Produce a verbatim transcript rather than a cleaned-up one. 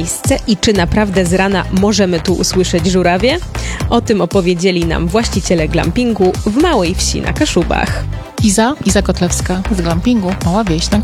miejsce i czy naprawdę z rana możemy tu usłyszeć żurawie? O tym opowiedzieli nam właściciele glampingu w Małej Wsi na Kaszubach. Iza, Iza Kotlewska z glampingu Mała Wieś na Kaszubach.